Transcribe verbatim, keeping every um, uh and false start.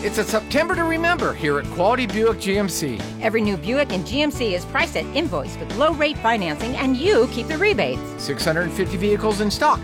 It's a September to remember here at Quality Buick G M C. Every new Buick in G M C is priced at invoice with low-rate financing, and you keep the rebates. six hundred fifty vehicles in stock.